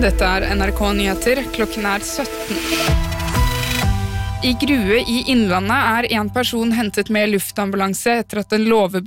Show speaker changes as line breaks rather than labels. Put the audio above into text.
Dette NRK Nyheter, klokken 17. I Grue i Innlandet en person hentet med luftambulanse etter at en låve